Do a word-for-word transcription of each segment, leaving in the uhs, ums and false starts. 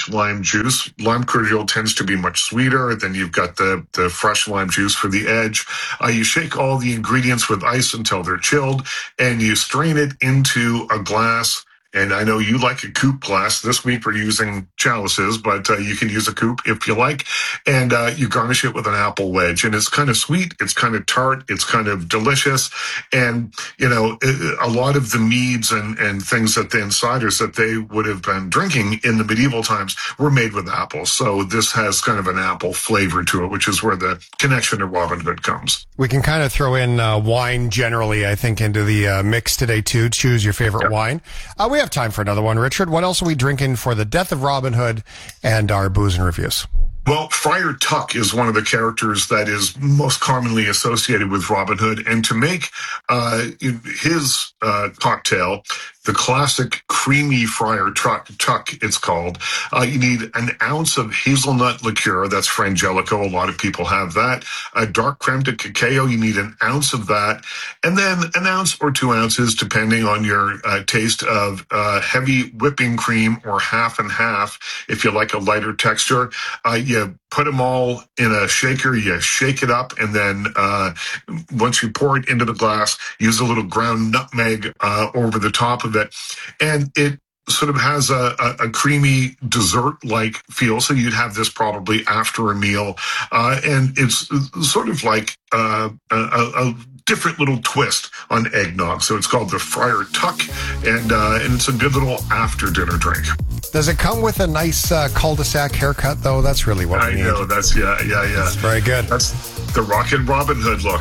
fresh lime juice. Lime cordial tends to be much sweeter. Then you've got the, the fresh lime juice for the edge. Uh, you shake all the ingredients with ice until they're chilled, and you strain it into a glass. And I know you like a coupe glass. This week we're using chalices, but uh, you can use a coupe if you like. And uh, you garnish it with an apple wedge. And it's kind of sweet. It's kind of tart. It's kind of delicious. And, you know, a lot of the meads and, and things that the insiders that they would have been drinking in the medieval times were made with apples. So this has kind of an apple flavor to it, which is where the connection to Robin Hood comes. We can kind of throw in uh, wine generally, I think, into the uh, mix today, too. Choose your favorite yep. wine. Uh, we have time for another one. Richard, what else are we drinking for the death of Robin Hood and our booze and reviews? Well, Friar Tuck is one of the characters that is most commonly associated with Robin Hood. And to make uh, his uh, cocktail, the classic creamy Friar Tuck, it's called, uh, you need an ounce of hazelnut liqueur. That's Frangelico. A lot of people have that. A dark creme de cacao, you need an ounce of that. And then an ounce or two ounces, depending on your uh, taste, of uh, heavy whipping cream, or half and half if you like a lighter texture. Uh, you put them all in a shaker, you shake it up, and then uh, once you pour it into the glass, use a little ground nutmeg uh, over the top of it. And it sort of has a, a, a creamy dessert-like feel. So you'd have this probably after a meal. Uh, and it's sort of like uh, a, a different little twist on eggnog. So it's called the Friar Tuck, and uh, and it's a good little after-dinner drink. Does it come with a nice uh, cul-de-sac haircut, though? That's really what I we need. I know. That's, yeah, yeah, yeah. That's very good. That's the Rockin' Robin Hood look.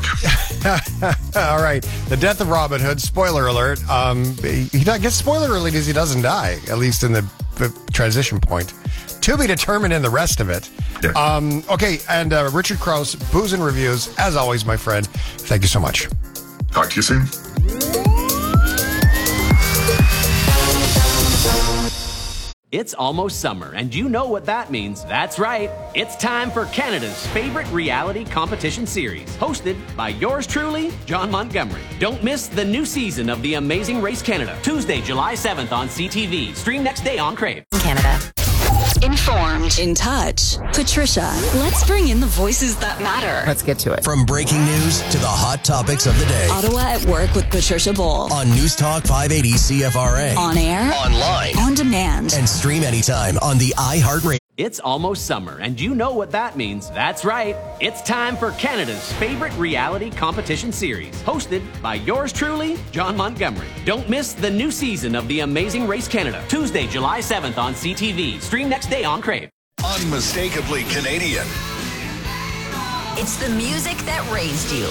All right. The death of Robin Hood. Spoiler alert. Um, he, he gets spoiler alert because he doesn't die, at least in the, the transition point. To be determined in the rest of it. Yeah. Um, okay, and uh, Richard Crouse, Booze and Reviews, as always, my friend. Thank you so much. Talk to you soon. It's almost summer, and you know what that means. That's right. It's time for Canada's favorite reality competition series, hosted by yours truly, John Montgomery. Don't miss the new season of The Amazing Race Canada, Tuesday, July seventh on C T V. Stream next day on Crave. Canada. Informed. In touch. Patricia, let's bring in the voices that matter. Let's get to it. From breaking news to the hot topics of the day. Ottawa at Work with Patricia Bowl. On News Talk five eighty C F R A. On air. Online. On demand. And stream anytime on the iHeartRadio. It's almost summer, and you know what that means. That's right. It's time for Canada's favorite reality competition series, hosted by yours truly, John Montgomery. Don't miss the new season of The Amazing Race Canada, Tuesday, July seventh on C T V. Stream next day on Crave. Unmistakably Canadian. It's the music that raised you.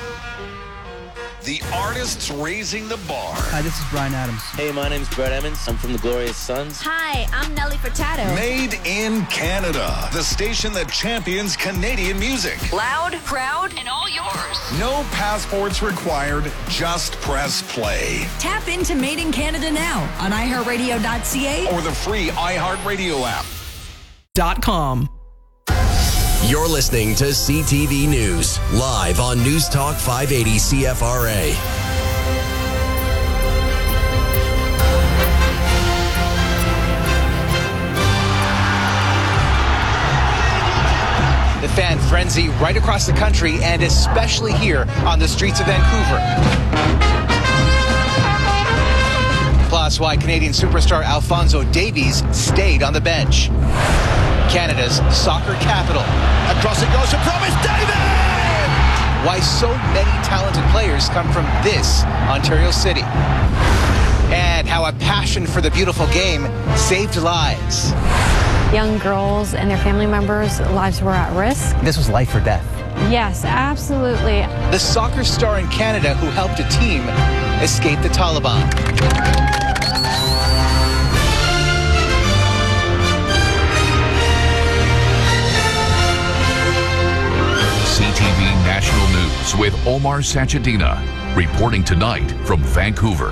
The artists raising the bar. Hi, this is Bryan Adams. Hey, my name's Brett Emmons. I'm from the Glorious Sons. Hi, I'm Nelly Furtado. Made in Canada, the station that champions Canadian music. Loud, proud, and all yours. No passports required, just press play. Tap into Made in Canada now on i heart radio dot c a or the free iHeartRadio app. Dot com. You're listening to C T V News, live on News Talk five eighty C F R A. The fan frenzy right across the country, and especially here on the streets of Vancouver. Plus, why Canadian superstar Alphonso Davies stayed on the bench. Canada's soccer capital. Across it goes to Promise David! Why so many talented players come from this Ontario city. And how a passion for the beautiful game saved lives. Young girls and their family members' lives were at risk. This was life or death. Yes, absolutely. The soccer star in Canada who helped a team escape the Taliban. C T V National News with Omar Sachedina, reporting tonight from Vancouver.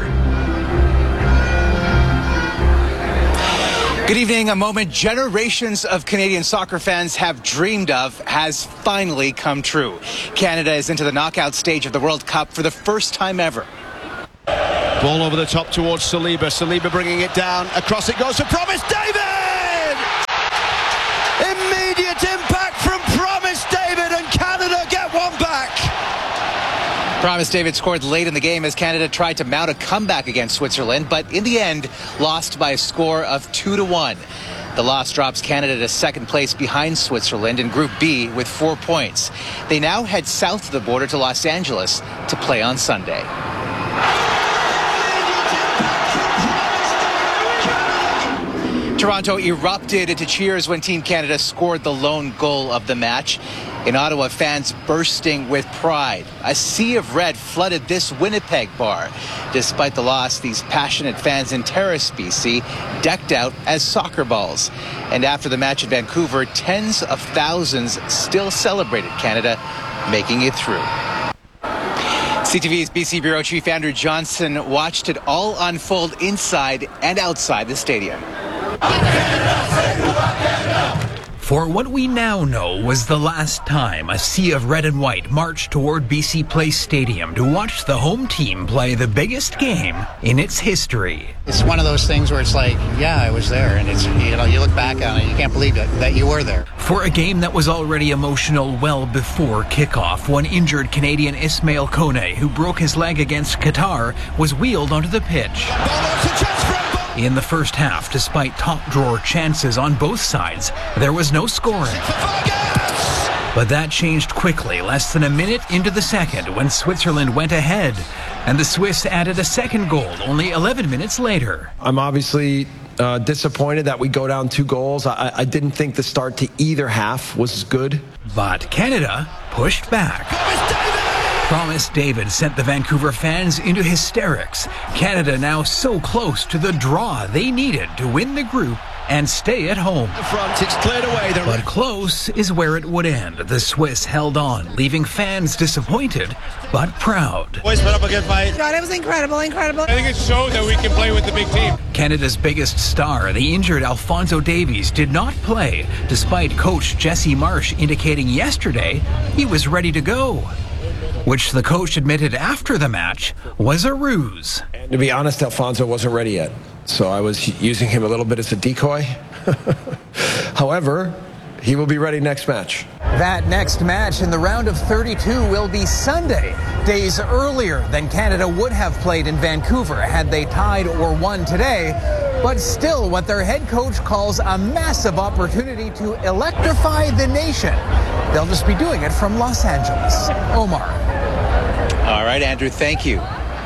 Good evening. A moment generations of Canadian soccer fans have dreamed of has finally come true. Canada is into the knockout stage of the World Cup for the first time ever. Ball over the top towards Saliba. Saliba bringing it down. Across it goes to Promise David! Immediate impact from Promise David, and Canada get one back. Promise David scored late in the game as Canada tried to mount a comeback against Switzerland, but in the end lost by a score of two to one. The loss drops Canada to second place behind Switzerland in Group B with four points. They now head south of the border to Los Angeles to play on Sunday. Toronto erupted into cheers when Team Canada scored the lone goal of the match. In Ottawa, fans bursting with pride. A sea of red flooded this Winnipeg bar. Despite the loss, these passionate fans in Terrace, B C, decked out as soccer balls. And after the match in Vancouver, tens of thousands still celebrated Canada making it through. C T V's B C Bureau Chief Andrew Johnson watched it all unfold inside and outside the stadium. For what we now know was the last time a sea of red and white marched toward B C Place Stadium to watch the home team play the biggest game in its history. It's one of those things where it's like, yeah, I was there, and it's, you know, you look back on it, you can't believe it, that you were there. For a game that was already emotional well before kickoff, when injured Canadian Ismail Kone, who broke his leg against Qatar, was wheeled onto the pitch. In the first half, despite top-drawer chances on both sides, there was no scoring. But that changed quickly less than a minute into the second when Switzerland went ahead, and the Swiss added a second goal only eleven minutes later. I'm obviously uh, disappointed that we go down two goals. I, I didn't think the start to either half was good. But Canada pushed back. Promise David sent the Vancouver fans into hysterics. Canada now so close to the draw they needed to win the group and stay at home. The front, it's cleared away. The but close is where it would end. The Swiss held on, leaving fans disappointed but proud. Boys put up a good fight. God, it was incredible, incredible. I think it showed that we can play with the big team. Canada's biggest star, the injured Alphonso Davies, did not play, despite coach Jesse Marsh indicating yesterday he was ready to go, which the coach admitted after the match was a ruse. And to be honest, Alphonso wasn't ready yet, so I was using him a little bit as a decoy. However, he will be ready next match. That next match in the round of thirty-two will be Sunday, days earlier than Canada would have played in Vancouver had they tied or won today, but still what their head coach calls a massive opportunity to electrify the nation. They'll just be doing it from Los Angeles. Omar. All right, Andrew, thank you.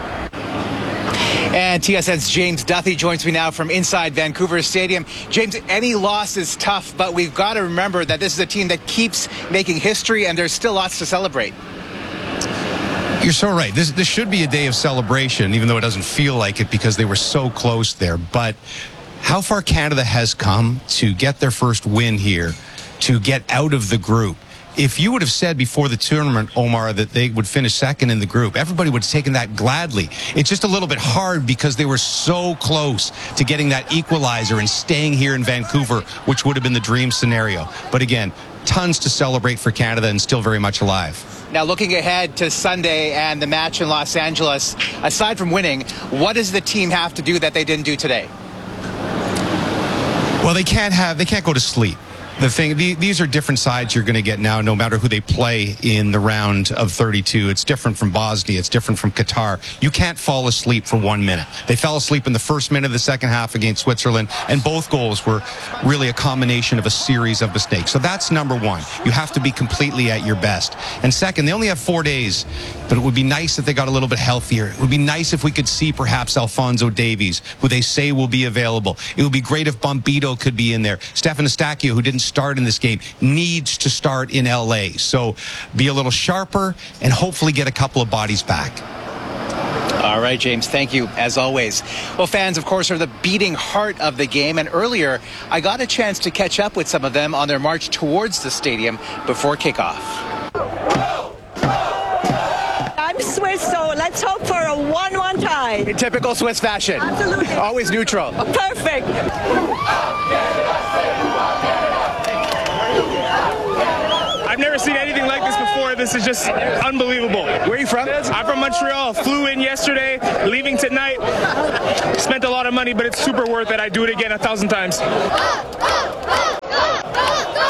And T S N's James Duthie joins me now from inside Vancouver Stadium. James, any loss is tough, but we've got to remember that this is a team that keeps making history, and there's still lots to celebrate. You're so right. This, this should be a day of celebration, even though it doesn't feel like it because they were so close there. But how far Canada has come to get their first win here, to get out of the group. If you would have said before the tournament, Omar, that they would finish second in the group, everybody would have taken that gladly. It's just a little bit hard because they were so close to getting that equalizer and staying here in Vancouver, which would have been the dream scenario. But again, tons to celebrate for Canada and still very much alive. Now, looking ahead to Sunday and the match in Los Angeles, aside from winning, what does the team have to do that they didn't do today? Well, they can't have, they can't go to sleep. The thing, these are different sides you're going to get now, no matter who they play in the round of thirty-two. It's different from Bosnia. It's different from Qatar. You can't fall asleep for one minute. They fell asleep in the first minute of the second half against Switzerland, and both goals were really a combination of a series of mistakes. So that's number one. You have to be completely at your best. And second, they only have four days, but it would be nice if they got a little bit healthier. It would be nice if we could see perhaps Alphonso Davies, who they say will be available. It would be great if Bombito could be in there. Stefan Eustáquio, who didn't start in this game, needs to start in L A. So be a little sharper and hopefully get a couple of bodies back. All right, James, thank you, as always. Well, fans, of course, are the beating heart of the game, and earlier I got a chance to catch up with some of them on their march towards the stadium before kickoff. I'm Swiss, so let's hope for a one one tie. In typical Swiss fashion. Absolutely. Always neutral. Perfect. I've never seen anything like this before. This is just unbelievable. Where are you from? I'm from Montreal. Flew in yesterday, leaving tonight. Spent a lot of money, but it's super worth it. I'd do it again a thousand times.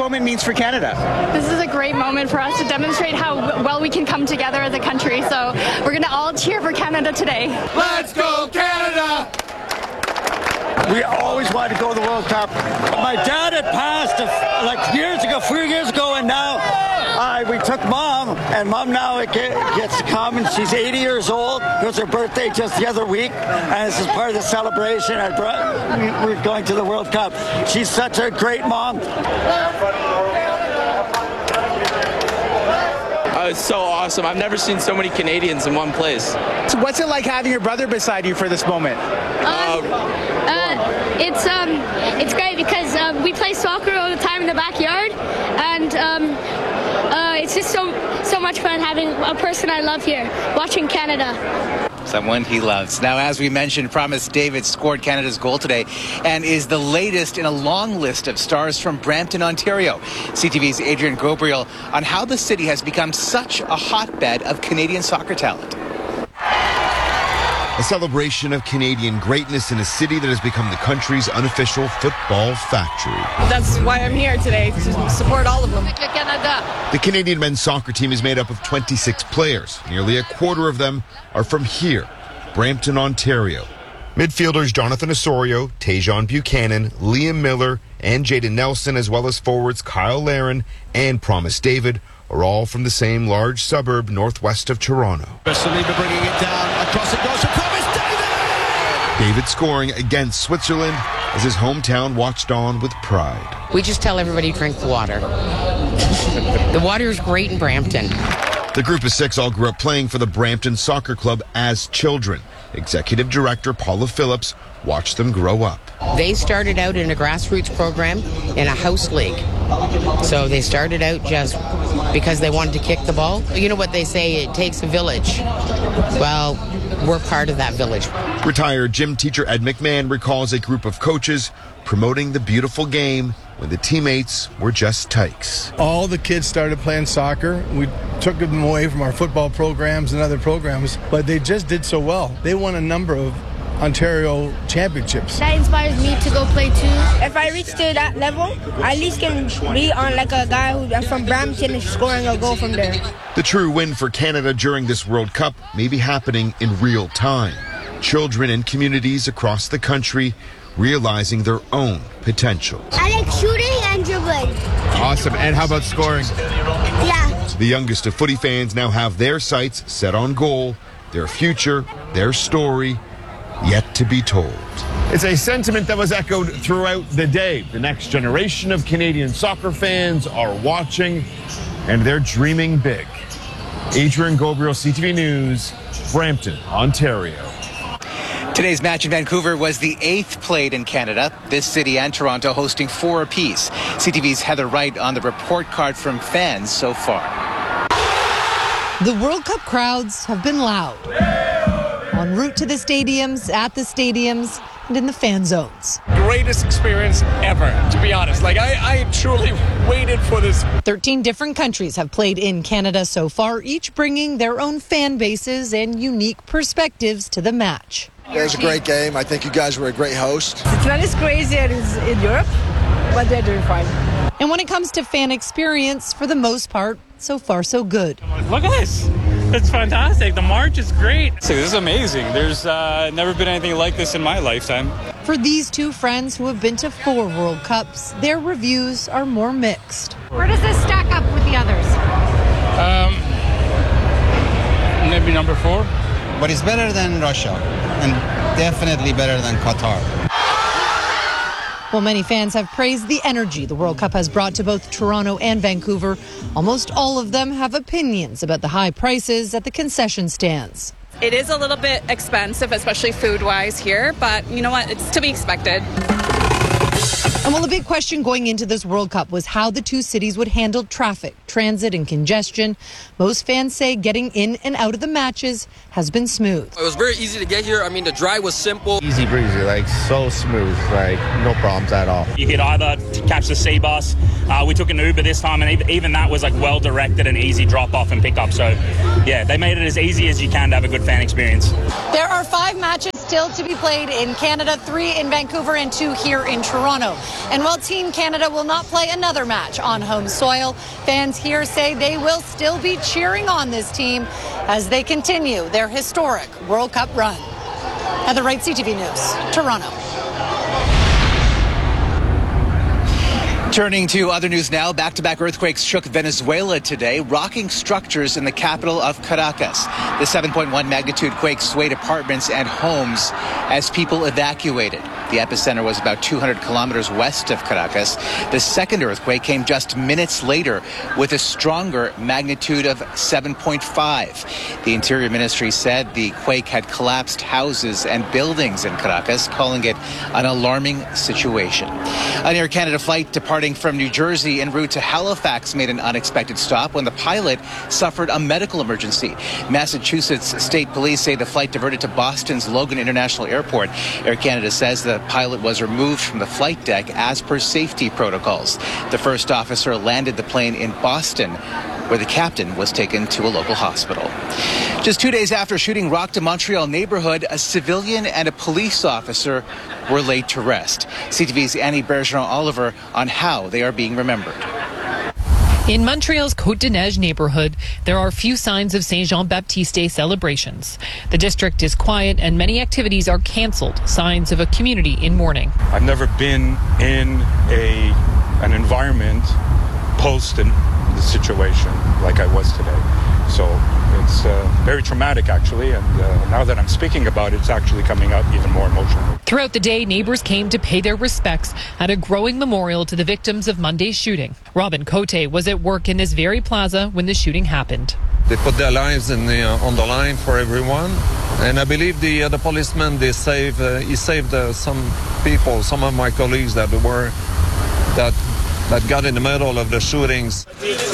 moment means for Canada. This is a great moment for us to demonstrate how well we can come together as a country. So we're going to all cheer for Canada today. Let's go, Canada! We always wanted to go to the World Cup. My dad had passed uh, like years ago, few years ago, and now uh, we took Mom, and Mom now get, gets to come, and she's eighty years old. It was her birthday just the other week, and this is part of the celebration. I brought, we, we're going to the World Cup. She's such a great mom. Oh, it's so awesome. I've never seen so many Canadians in one place. So what's it like having your brother beside you for this moment? Um, uh, it's um, it's great because um, we play soccer all the time in the backyard, and um, uh, it's just so so much fun having a person I love here, watching Canada. Someone he loves. Now, as we mentioned, Promise David scored Canada's goal today and is the latest in a long list of stars from Brampton, Ontario. C T V's Adrian Gabriel on how the city has become such a hotbed of Canadian soccer talent. A celebration of Canadian greatness in a city that has become the country's unofficial football factory. That's why I'm here today, to support all of them. Canada. The Canadian men's soccer team is made up of twenty-six players. Nearly a quarter of them are from here, Brampton, Ontario. Midfielders Jonathan Osorio, Tajon Buchanan, Liam Miller, and Jaden Nelson, as well as forwards Kyle Laren and Promise David, are all from the same large suburb northwest of Toronto. Saliba bringing it down. Across it goes to Promise David! David scoring against Switzerland as his hometown watched on with pride. We just tell everybody to drink the water. The water is great in Brampton. The group of six all grew up playing for the Brampton Soccer Club as children. Executive Director Paula Phillips watched them grow up. They started out in a grassroots program in a house league. So they started out just because they wanted to kick the ball. You know what they say, it takes a village. Well, we're part of that village. Retired gym teacher Ed McMahon recalls a group of coaches promoting the beautiful game when the teammates were just tykes. All the kids started playing soccer. We took them away from our football programs and other programs, but they just did so well. They won a number of Ontario championships. That inspires me to go play too. If I reach to that level, I at least can be on like a guy who's from Brampton and scoring a goal from there. The true win for Canada during this World Cup may be happening in real time. Children and communities across the country realizing their own potential. I like shooting and dribbling. Awesome. And how about scoring? Yeah. The youngest of footy fans now have their sights set on goal, their future, their story, yet to be told. It's a sentiment that was echoed throughout the day. The next generation of Canadian soccer fans are watching, and they're dreaming big. Adrian Gabriel, C T V News, Brampton, Ontario. Today's match in Vancouver was the eighth played in Canada, this city and Toronto hosting four apiece. C T V's Heather Wright on the report card from fans so far. The World Cup crowds have been loud. En route to the stadiums, at the stadiums, and in the fan zones. Greatest experience ever, to be honest. Like, I, I truly waited for this. thirteen different countries have played in Canada so far, each bringing their own fan bases and unique perspectives to the match. It was a great game. I think you guys were a great host. It's not as crazy as in Europe, but they're doing fine. And when it comes to fan experience, for the most part, so far so good. Look at this. It's fantastic. The march is great. This is amazing. There's uh, never been anything like this in my lifetime. For these two friends who have been to four World Cups, their reviews are more mixed. Where does this stack up with the others? Um, maybe number four. But it's better than Russia and definitely better than Qatar. While many fans have praised the energy the World Cup has brought to both Toronto and Vancouver, almost all of them have opinions about the high prices at the concession stands. It is a little bit expensive, especially food-wise here, but you know what? It's to be expected. And while the big question going into this World Cup was how the two cities would handle traffic, transit, and congestion, most fans say getting in and out of the matches has been smooth. It was very easy to get here. I mean, the drive was simple. Easy breezy, like so smooth, like no problems at all. You could either catch the C bus. Uh, we took an Uber this time, and even that was like well directed and easy drop off and pick up. So, yeah, they made it as easy as you can to have a good fan experience. There are five matches still to be played in Canada, three in Vancouver and two here in Toronto. And while Team Canada will not play another match on home soil, fans here say they will still be cheering on this team as they continue their historic World Cup run. Heather Wright, C T V News, Toronto. Turning to other news now, back-to-back earthquakes shook Venezuela today, rocking structures in the capital of Caracas. The seven point one magnitude quake swayed apartments and homes as people evacuated. The epicenter was about two hundred kilometers west of Caracas. The second earthquake came just minutes later with a stronger magnitude of seven point five. The Interior Ministry said the quake had collapsed houses and buildings in Caracas, calling it an alarming situation. An Air Canada flight departing from New Jersey en route to Halifax made an unexpected stop when the pilot suffered a medical emergency. Massachusetts State Police say the flight diverted to Boston's Logan International Airport. Air Canada says the pilot was removed from the flight deck as per safety protocols. The first officer landed the plane in Boston, where the captain was taken to a local hospital. Just two days after shooting rocked a Montreal neighborhood, a civilian and a police officer were laid to rest. C T V's Annie Bergeron-Oliver on how they are being remembered. In Montreal's Côte-des-Neiges neighborhood, there are few signs of Saint Jean-Baptiste Day celebrations. The district is quiet and many activities are canceled, signs of a community in mourning. I've never been in a an environment post in the situation like I was today. So it's uh, very traumatic, actually, and uh, now that I'm speaking about it, it's actually coming up even more emotional. Throughout the day, neighbors came to pay their respects at a growing memorial to the victims of Monday's shooting. Robin Cote was at work in this very plaza when the shooting happened. They put their lives in the, uh, on the line for everyone, and I believe the uh, the policeman they saved uh, he saved uh, some people, some of my colleagues that were that. that got in the middle of the shootings.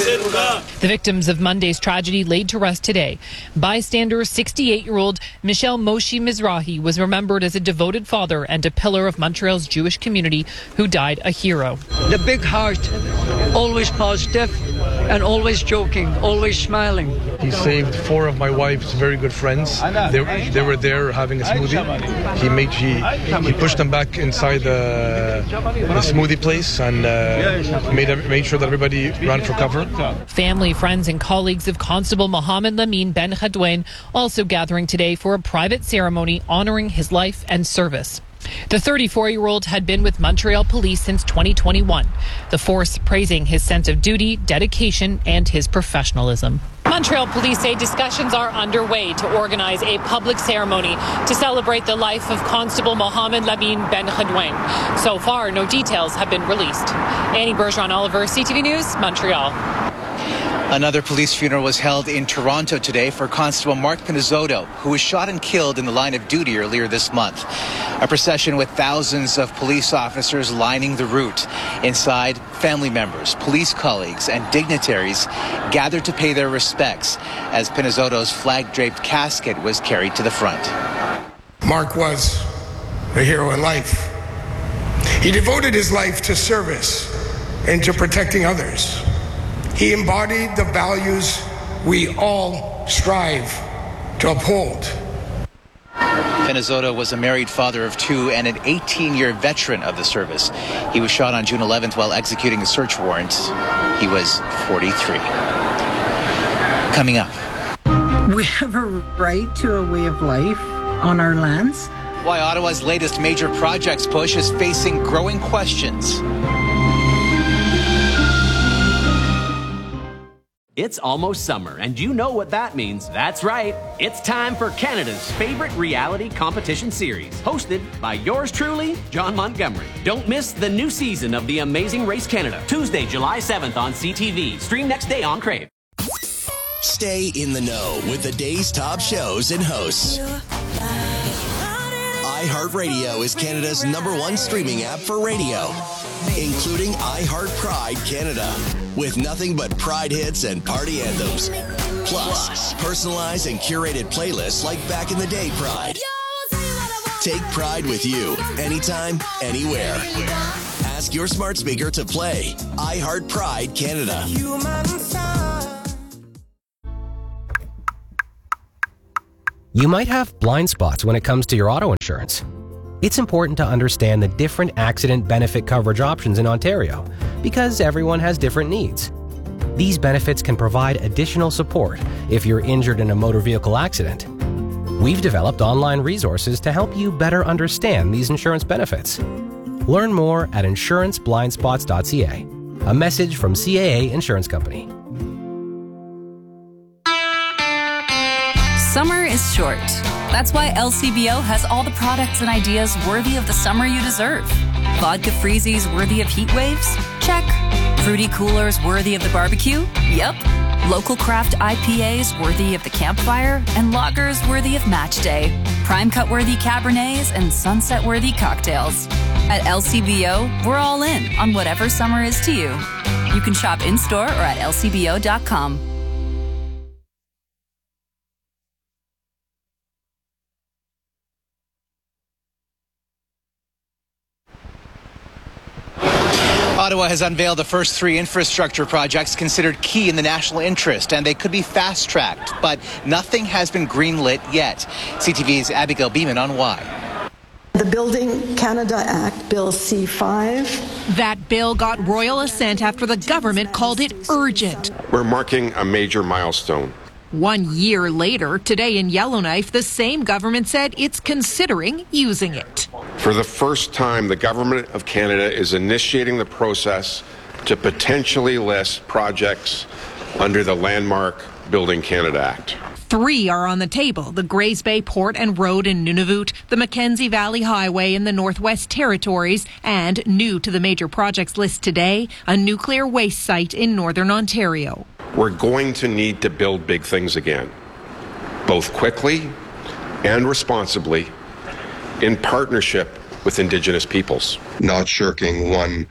The victims of Monday's tragedy laid to rest today. Bystander sixty-eight-year-old Michel Moshe Mizrahi was remembered as a devoted father and a pillar of Montreal's Jewish community who died a hero. The big heart, always positive and always joking, always smiling. He saved four of my wife's very good friends. They, they were there having a smoothie. He made he, he pushed them back inside the, the smoothie place and uh, Made, made sure that everybody ran for cover. Family, friends, and colleagues of Constable Mohamed Lamine Ben Khadouane also gathering today for a private ceremony honoring his life and service. The thirty-four-year-old had been with Montreal Police since twenty twenty-one, the force praising his sense of duty, dedication, and his professionalism. Montreal Police say discussions are underway to organize a public ceremony to celebrate the life of Constable Mohamed Lamine Ben Khadouane. So far, no details have been released. Annie Bergeron-Oliver, C T V News, Montreal. Another police funeral was held in Toronto today for Constable Mark Pinizzotto, who was shot and killed in the line of duty earlier this month. A procession with thousands of police officers lining the route. Inside, family members, police colleagues, and dignitaries gathered to pay their respects as Pinizzotto's flag-draped casket was carried to the front. Mark was a hero in life. He devoted his life to service and to protecting others. He embodied the values we all strive to uphold. Pinizzotto was a married father of two and an eighteen-year veteran of the service. He was shot on June eleventh while executing a search warrant. He was forty-three. Coming up. We have a right to a way of life on our lands. Why Ottawa's latest major projects push is facing growing questions. It's almost summer, and you know what that means. That's right. It's time for Canada's favorite reality competition series, hosted by yours truly, John Montgomery. Don't miss the new season of The Amazing Race Canada, Tuesday, July seventh on C T V. Stream next day on Crave. Stay in the know with the day's top shows and hosts. iHeartRadio is Canada's number one streaming app for radio, including iHeart Pride Canada, with nothing but Pride hits and party anthems. Plus, personalized and curated playlists like Back in the Day Pride. Take Pride with you, anytime, anywhere. Ask your smart speaker to play iHeart Pride Canada. You might have blind spots when it comes to your auto insurance. It's important to understand the different accident benefit coverage options in Ontario because everyone has different needs. These benefits can provide additional support if you're injured in a motor vehicle accident. We've developed online resources to help you better understand these insurance benefits. Learn more at insurance blind spots dot c a. A message from C A A Insurance Company. Summer is short. That's why L C B O has all the products and ideas worthy of the summer you deserve. Vodka freezies worthy of heat waves? Check. Fruity coolers worthy of the barbecue? Yep. Local craft I P As worthy of the campfire? And lagers worthy of match day. Prime cut worthy Cabernets and sunset worthy cocktails. At L C B O, we're all in on whatever summer is to you. You can shop in-store or at L C B O dot com. Ottawa has unveiled the first three infrastructure projects considered key in the national interest, and they could be fast-tracked, but nothing has been greenlit yet. C T V's Abigail Beeman on why. The Building Canada Act, Bill C five. That bill got royal assent after the government called it urgent. We're marking a major milestone. One year later, today in Yellowknife, the same government said it's considering using it. For the first time, the Government of Canada is initiating the process to potentially list projects under the landmark Building Canada Act. Three are on the table: the Grays Bay Port and Road in Nunavut, the Mackenzie Valley Highway in the Northwest Territories, and new to the major projects list today, a nuclear waste site in Northern Ontario. We're going to need to build big things again, both quickly and responsibly, in partnership with Indigenous peoples. Not shirking one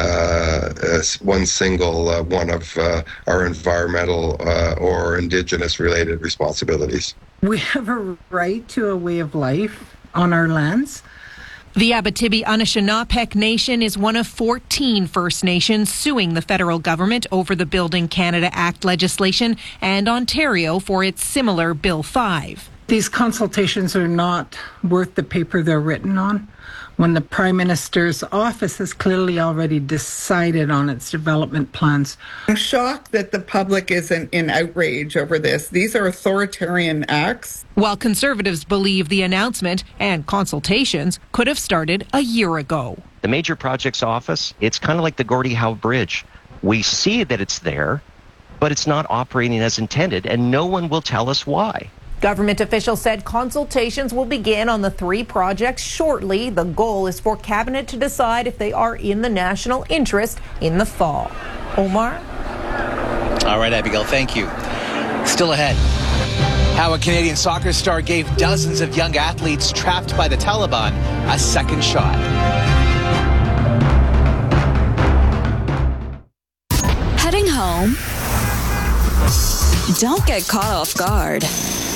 uh, uh, one single uh, one of uh, our environmental uh, or Indigenous-related responsibilities. We have a right to a way of life on our lands. The Abitibi Anishinaabe Nation is one of fourteen First Nations suing the federal government over the Building Canada Act legislation and Ontario for its similar Bill five. These consultations are not worth the paper they're written on, when the Prime Minister's office has clearly already decided on its development plans. I'm shocked that the public isn't in outrage over this. These are authoritarian acts. While Conservatives believe the announcement and consultations could have started a year ago. The Major Projects Office, it's kind of like the Gordie Howe Bridge. We see that it's there, but it's not operating as intended, and no one will tell us why. Government officials said consultations will begin on the three projects shortly. The goal is for Cabinet to decide if they are in the national interest in the fall. Omar? All right, Abigail, thank you. Still ahead. How a Canadian soccer star gave dozens of young athletes trapped by the Taliban a second shot. Heading home? Don't get caught off guard.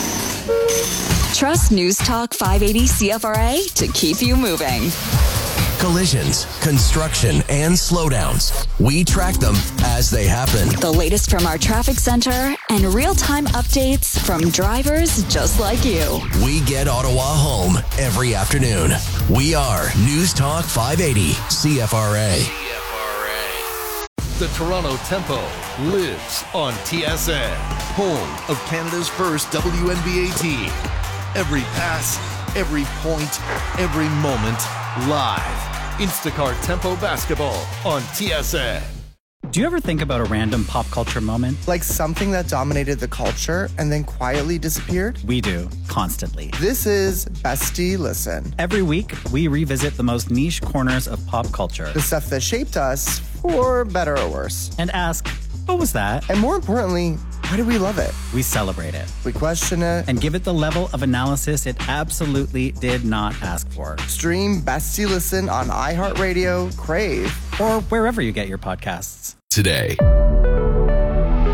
Trust News Talk five eighty C F R A to keep you moving. Collisions, construction, and slowdowns. We track them as they happen. The latest from our traffic center and real-time updates from drivers just like you. We get Ottawa home every afternoon. We are News Talk five eighty C F R A. The Toronto Tempo lives on T S N, home of Canada's first W N B A team. Every pass, every point, every moment, live. Instacart Tempo Basketball on T S N. Do you ever think about a random pop culture moment? Like something that dominated the culture and then quietly disappeared? We do, constantly. This is Bestie Listen. Every week, we revisit the most niche corners of pop culture. The stuff that shaped us, for better or worse. And ask, what was that? And more importantly, why do we love it? We celebrate it. We question it. And give it the level of analysis it absolutely did not ask for. Stream Bestie Listen on iHeartRadio, Crave, or wherever you get your podcasts. Today.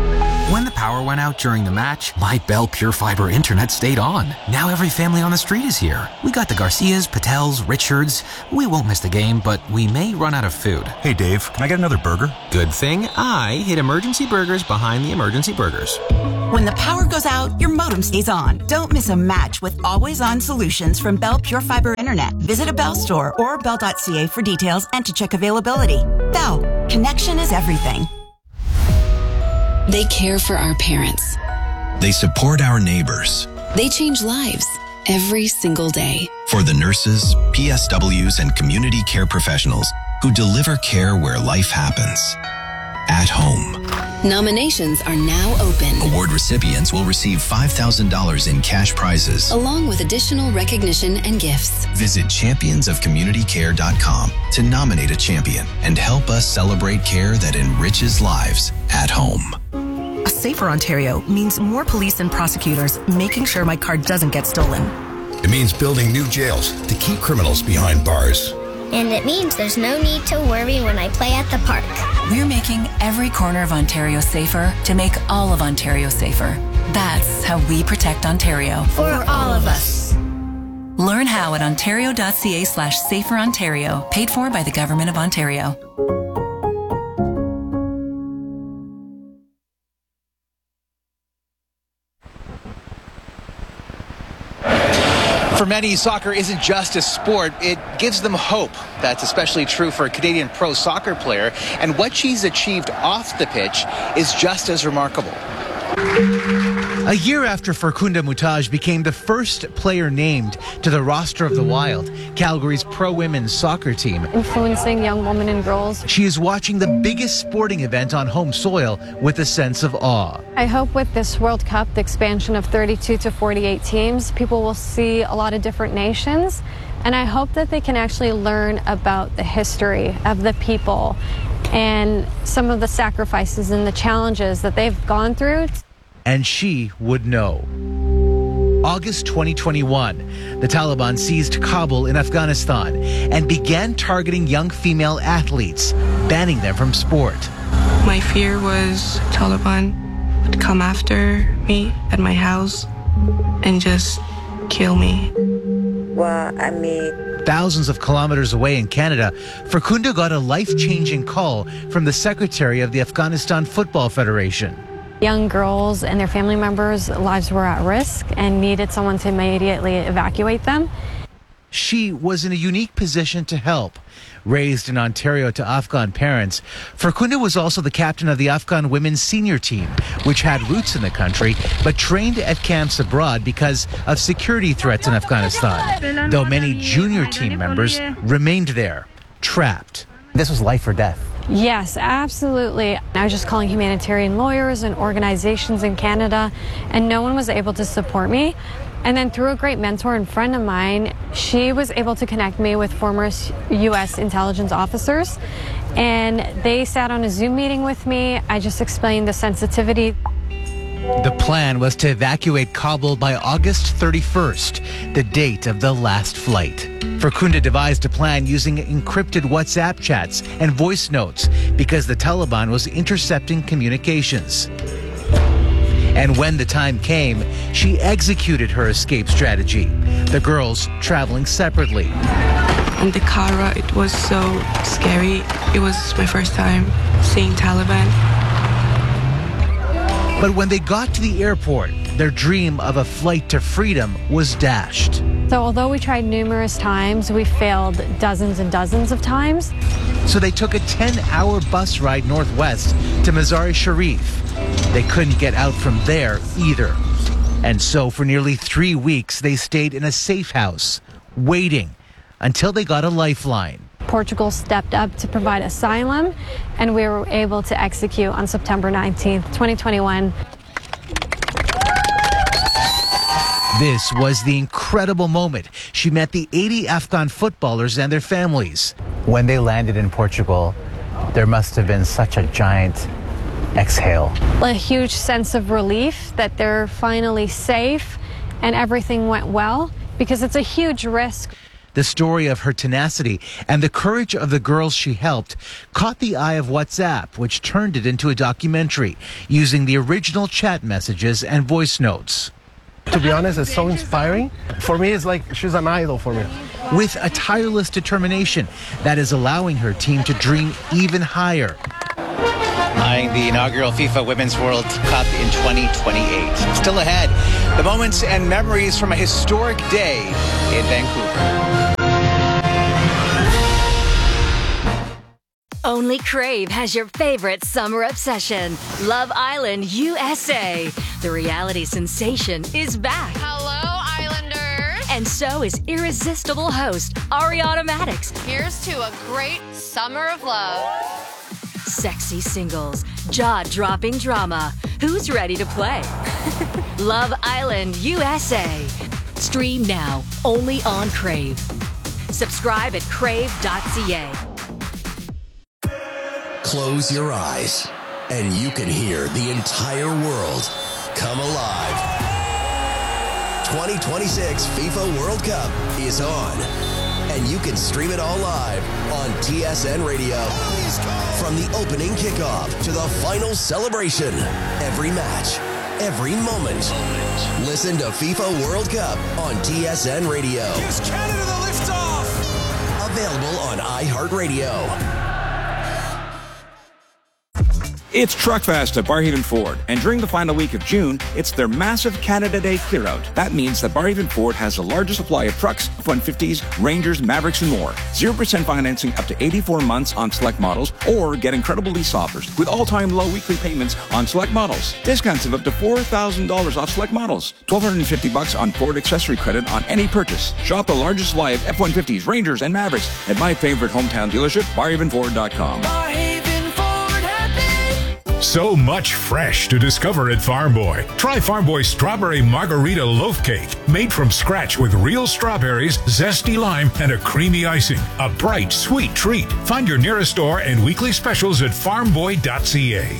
When the power went out during the match, my Bell Pure Fiber internet stayed on. Now every family on the street is here. We got the Garcias, Patels, Richards. We won't miss the game, but we may run out of food. Hey Dave, can I get another burger? Good thing I hid Emergency Burgers behind the Emergency Burgers. When the power goes out, your modem stays on. Don't miss a match with always-on solutions from Bell Pure Fiber Internet. Visit a Bell store or bell dot c a for details and to check availability. Bell, connection is everything. They care for our parents. They support our neighbors. They change lives every single day. For the nurses, P S Ws, and community care professionals who deliver care where life happens. At home. Nominations are now open. Award recipients will receive five thousand dollars in cash prizes, along with additional recognition and gifts. Visit champions of community care dot com to nominate a champion and help us celebrate care that enriches lives at home. A safer Ontario means more police and prosecutors making sure my car doesn't get stolen. It means building new jails to keep criminals behind bars. And it means there's no need to worry when I play at the park. We're making every corner of Ontario safer to make all of Ontario safer. That's how we protect Ontario. For all of us. Learn how at ontario dot c a slash safer Ontario. Paid for by the Government of Ontario. For many, soccer isn't just a sport, it gives them hope. That's especially true for a Canadian pro soccer player, and what she's achieved off the pitch is just as remarkable. A year after Farkhunda Muhtaj became the first player named to the roster of the Wild, Calgary's pro women's soccer team, influencing young women and girls, she is watching the biggest sporting event on home soil with a sense of awe. I hope with this World Cup, the expansion of thirty-two to forty-eight teams, people will see a lot of different nations, and I hope that they can actually learn about the history of the people and some of the sacrifices and the challenges that they've gone through. And she would know. August twenty twenty-one, the Taliban seized Kabul in Afghanistan and began targeting young female athletes, banning them from sport. My fear was Taliban would come after me at my house and just kill me. Well, I mean, thousands of kilometers away in Canada, Farkhunda got a life-changing call from the secretary of the Afghanistan Football Federation. Young girls and their family members' lives were at risk and needed someone to immediately evacuate them. She was in a unique position to help. Raised in Ontario to Afghan parents, Farkhunda was also the captain of the Afghan women's senior team, which had roots in the country, but trained at camps abroad because of security threats in Afghanistan, though many junior team members remained there, trapped. This was life or death. Yes, absolutely. I was just calling humanitarian lawyers and organizations in Canada, and no one was able to support me. And then through a great mentor and friend of mine, she was able to connect me with former U S intelligence officers, and they sat on a Zoom meeting with me. I just explained the sensitivity. The plan was to evacuate Kabul by August thirty-first, the date of the last flight. Farkhunda devised a plan using encrypted WhatsApp chats and voice notes because the Taliban was intercepting communications. And when the time came, she executed her escape strategy, the girls traveling separately. On the car ride, it was so scary. It was my first time seeing Taliban. But when they got to the airport, their dream of a flight to freedom was dashed. So although we tried numerous times, we failed dozens and dozens of times. So they took a ten-hour bus ride northwest to Mazar-e-Sharif. They couldn't get out from there either. And so for nearly three weeks, they stayed in a safe house, waiting until they got a lifeline. Portugal stepped up to provide asylum, and we were able to execute on September nineteenth, twenty twenty-one. This was the incredible moment. She met the eighty Afghan footballers and their families. When they landed in Portugal, there must have been such a giant exhale. A huge sense of relief that they're finally safe and everything went well, because it's a huge risk. The story of her tenacity and the courage of the girls she helped caught the eye of WhatsApp, which turned it into a documentary using the original chat messages and voice notes. To be honest, it's so inspiring. For me, it's like she's an idol for me. With a tireless determination that is allowing her team to dream even higher. Eyeing the inaugural FIFA Women's World Cup in twenty twenty-eight. Still ahead, the moments and memories from a historic day in Vancouver. Only Crave has your favorite summer obsession, Love Island U S A. The reality sensation is back. Hello, Islanders. And so is irresistible host Ariana Madix. Here's to a great summer of love. Sexy singles, jaw-dropping drama. Who's ready to play? Love Island U S A. Stream now, only on Crave. Subscribe at crave dot c a. Close your eyes, and you can hear the entire world come alive. twenty twenty-six FIFA World Cup is on, and you can stream it all live on T S N Radio. From the opening kickoff to the final celebration, every match, every moment. Listen to FIFA World Cup on T S N Radio. Gives Canada the liftoff. Available on iHeartRadio. It's Truckfest at Barrhaven Ford, and during the final week of June, it's their massive Canada Day clear-out. That means that Barrhaven Ford has the largest supply of trucks, F one fifties, Rangers, Mavericks, and more. zero percent financing up to eighty-four months on select models, or get incredible lease offers with all-time low weekly payments on select models. Discounts of up to four thousand dollars off select models. twelve fifty bucks on Ford accessory credit on any purchase. Shop the largest supply of F one fifties, Rangers, and Mavericks at my favorite hometown dealership, barrhaven ford dot com. So much fresh to discover at Farm Boy. Try Farm Boy's Strawberry Margarita Loaf Cake, made from scratch with real strawberries, zesty lime, and a creamy icing. A bright, sweet treat. Find your nearest store and weekly specials at farm boy dot c a.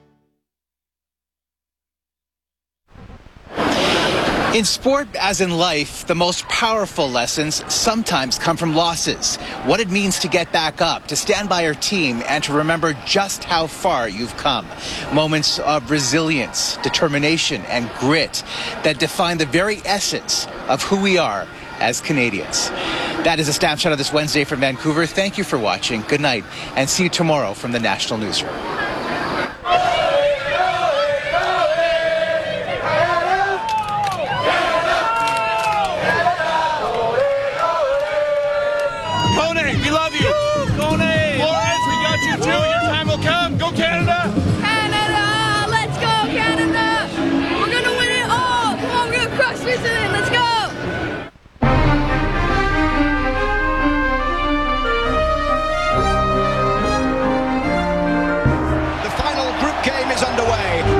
In sport, as in life, the most powerful lessons sometimes come from losses. What it means to get back up, to stand by your team, and to remember just how far you've come. Moments of resilience, determination, and grit that define the very essence of who we are as Canadians. That is a snapshot of this Wednesday from Vancouver. Thank you for watching. Good night, and see you tomorrow from the National Newsroom. We love you. Kone, Lawrence, we got you too. Your time will come. Go Canada. Canada, let's go Canada. We're going to win it all. Come on, we're going to crush Switzerland. Let's go. The final group game is underway.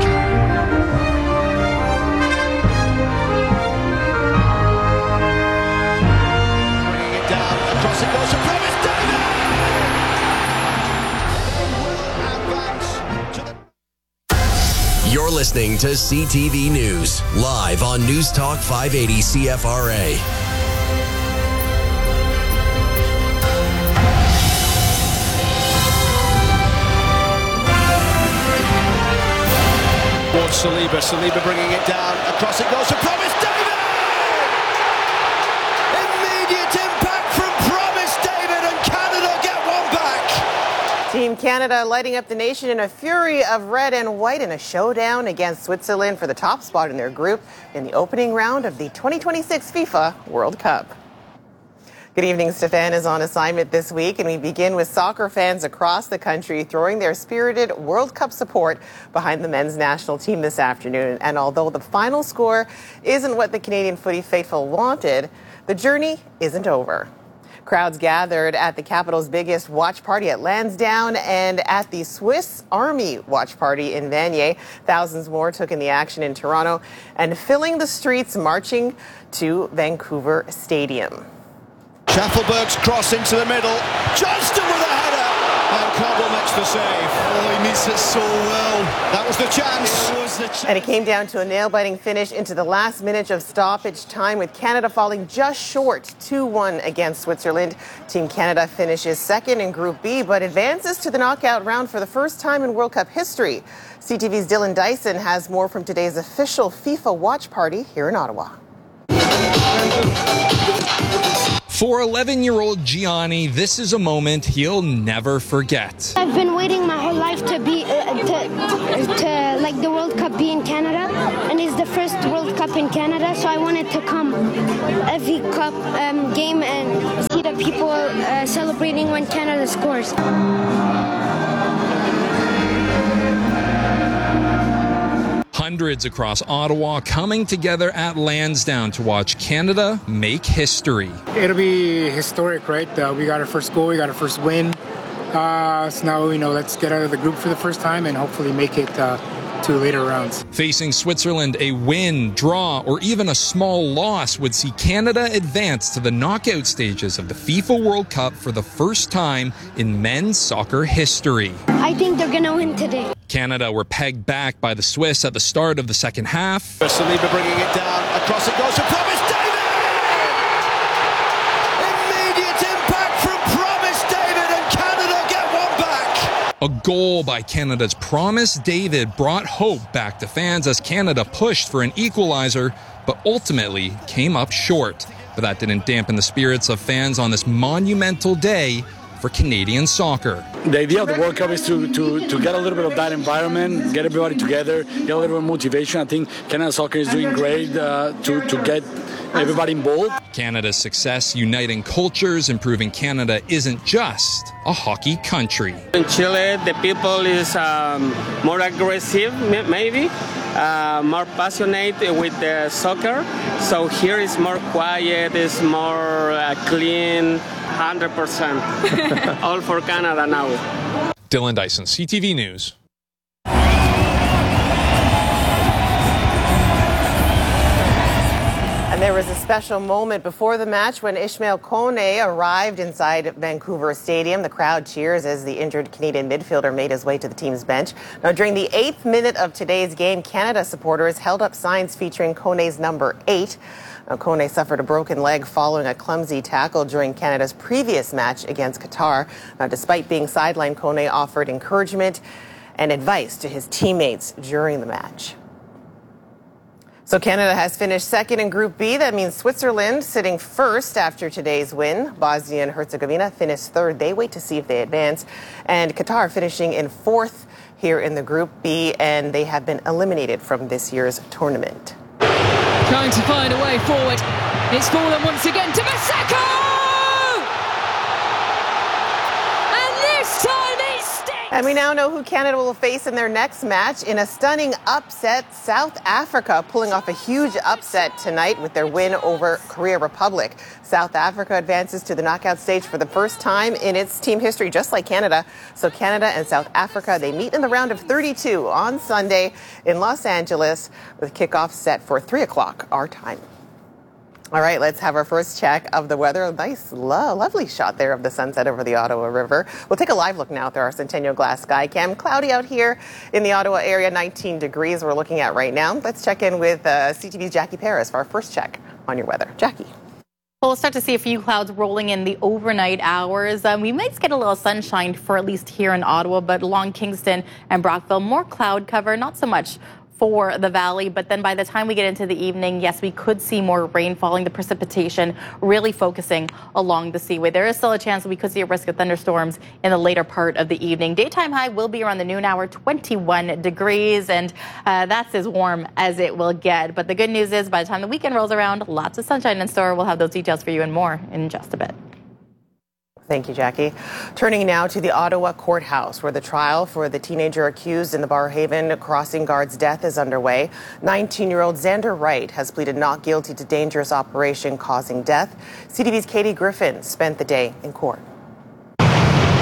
You're listening to C T V News, live on News Talk five eighty C F R A. Towards Saliba. Saliba bringing it down. Across it goes to Promise David! Immediate impact from Promise David, and Canada get one back. Team Canada lighting up the nation in a fury of red and white in a showdown against Switzerland for the top spot in their group in the opening round of the twenty twenty-six FIFA World Cup. Good evening. Stefan is on assignment this week, and we begin with soccer fans across the country throwing their spirited World Cup support behind the men's national team this afternoon. And although the final score isn't what the Canadian footy faithful wanted, the journey isn't over. Crowds gathered at the capital's biggest watch party at Lansdowne and at the Swiss Army watch party in Vanier. Thousands more took in the action in Toronto and filling the streets marching to Vancouver Stadium. Schaffelberg's cross into the middle. Johnston with a header. And Campbell Watch the save. Oh, he missed it so well. That was the chance. It was the chance. And it came down to a nail-biting finish into the last minute of stoppage time, with Canada falling just short two one against Switzerland. Team Canada finishes second in Group B, but advances to the knockout round for the first time in World Cup history. C T V's Dylan Dyson has more from today's official FIFA watch party here in Ottawa. For eleven-year-old Gianni, this is a moment he'll never forget. I've been waiting my whole life to be uh, to, to like the World Cup be in Canada, and it's the first World Cup in Canada, so I wanted to come every cup um, game and see the people uh, celebrating when Canada scores. Hundreds across Ottawa coming together at Lansdowne to watch Canada make history. It'll be historic, right? Uh, we got our first goal, we got our first win. Uh, so now, you know, let's get out of the group for the first time and hopefully make it uh, to later rounds. Facing Switzerland, a win, draw, or even a small loss would see Canada advance to the knockout stages of the FIFA World Cup for the first time in men's soccer history. I think they're going to win today. Canada were pegged back by the Swiss at the start of the second half. Saliba bringing it down. Across it goes to Promise David! Immediate impact from Promise David, and Canada get one back! A goal by Canada's Promise David brought hope back to fans as Canada pushed for an equalizer, but ultimately came up short. But that didn't dampen the spirits of fans on this monumental day for Canadian soccer. The idea of the World Cup is to, to, to get a little bit of that environment, get everybody together, get a little bit of motivation. I think Canada Soccer is doing great uh, to, to get everybody involved. Canada's success uniting cultures and proving Canada isn't just a hockey country. In Chile, the people is um, more aggressive, maybe, uh, more passionate with the soccer. So here is more quiet, it's more uh, clean. one hundred percent. All for Canada now. Dylan Dyson, C T V News. And there was a special moment before the match when Ishmael Kone arrived inside Vancouver Stadium. The crowd cheers as the injured Canadian midfielder made his way to the team's bench. Now, during the eighth minute of today's game, Canada supporters held up signs featuring Kone's number eight. Now, Kone suffered a broken leg following a clumsy tackle during Canada's previous match against Qatar. Now, despite being sidelined, Kone offered encouragement and advice to his teammates during the match. So Canada has finished second in Group B. That means Switzerland sitting first after today's win. Bosnia and Herzegovina finished third. They wait to see if they advance. And Qatar finishing in fourth here in the Group B, and they have been eliminated from this year's tournament. Trying to find a way forward. It's fallen once again to Maseko! And this time it sticks! And we now know who Canada will face in their next match. In a stunning upset, South Africa pulling off a huge upset tonight with their win over Korea Republic. South Africa advances to the knockout stage for the first time in its team history, just like Canada. So Canada and South Africa, they meet in the round of thirty-two on Sunday in Los Angeles, with kickoff set for three o'clock our time. All right, let's have our first check of the weather. A nice, lo- lovely shot there of the sunset over the Ottawa River. We'll take a live look now through our Centennial Glass Sky Cam. Cloudy out here in the Ottawa area, nineteen degrees we're looking at right now. Let's check in with uh, C T V's Jackie Paris for our first check on your weather. Jackie. Well, we'll start to see a few clouds rolling in the overnight hours. Um, we might get a little sunshine for at least here in Ottawa, but along Kingston and Brockville, more cloud cover, not so much for the valley. But then by the time we get into the evening, yes, we could see more rain falling, the precipitation really focusing along the seaway. There is still a chance that we could see a risk of thunderstorms in the later part of the evening. Daytime high will be around the noon hour, twenty-one degrees, and uh, that's as warm as it will get. But the good news is by the time the weekend rolls around, lots of sunshine in store. We'll have those details for you and more in just a bit. Thank you, Jackie. Turning now to the Ottawa courthouse, where the trial for the teenager accused in the Barrhaven crossing guard's death is underway. nineteen-year-old Xander Wright has pleaded not guilty to dangerous operation causing death. C T V's Katie Griffin spent the day in court.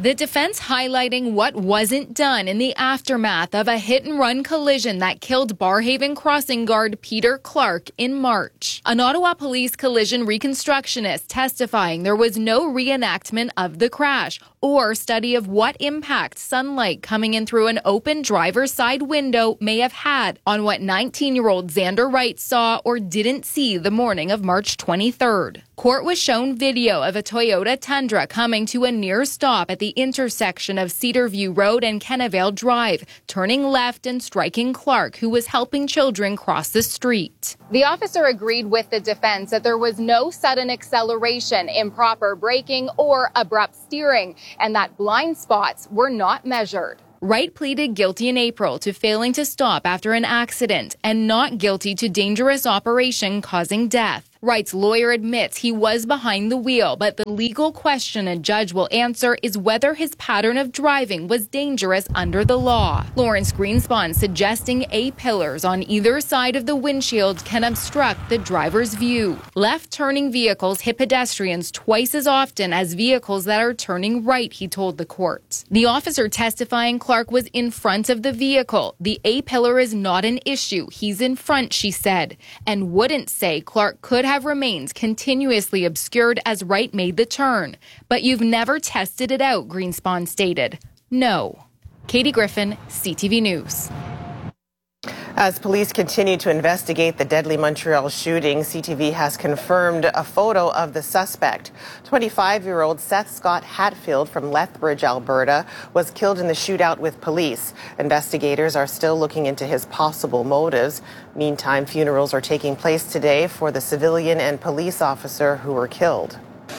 The defense highlighting what wasn't done in the aftermath of a hit-and-run collision that killed Barrhaven crossing guard Peter Clark in March. An Ottawa Police collision reconstructionist testifying there was no reenactment of the crash or study of what impact sunlight coming in through an open driver's side window may have had on what nineteen-year-old Xander Wright saw or didn't see the morning of March twenty-third. Court was shown video of a Toyota Tundra coming to a near stop at the intersection of Cedarview Road and Kennevale Drive, turning left and striking Clark, who was helping children cross the street. The officer agreed with the defense that there was no sudden acceleration, improper braking, or abrupt steering, and that blind spots were not measured. Wright pleaded guilty in April to failing to stop after an accident and not guilty to dangerous operation causing death. Wright's lawyer admits he was behind the wheel, but the legal question a judge will answer is whether his pattern of driving was dangerous under the law. Lawrence Greenspan suggesting A-pillars on either side of the windshield can obstruct the driver's view. Left-turning vehicles hit pedestrians twice as often as vehicles that are turning right, he told the court. The officer testifying Clark was in front of the vehicle. The A-pillar is not an issue. He's in front, she said, and wouldn't say Clark could have have remained continuously obscured as Wright made the turn. But you've never tested it out, Greenspan stated. No. Katie Griffin, C T V News. As police continue to investigate the deadly Montreal shooting, C T V has confirmed a photo of the suspect. twenty-five-year-old Seth Scott Hatfield from Lethbridge, Alberta, was killed in the shootout with police. Investigators are still looking into his possible motives. Meantime, funerals are taking place today for the civilian and police officer who were killed.